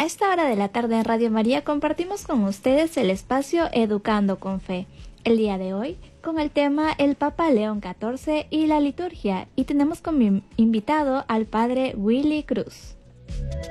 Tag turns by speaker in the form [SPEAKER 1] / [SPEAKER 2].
[SPEAKER 1] esta hora de la tarde en Radio María compartimos con ustedes el espacio Educando con Fe. El día de hoy con el tema el Papa León XIV y la liturgia, y tenemos como invitado al Padre Willy Cruz.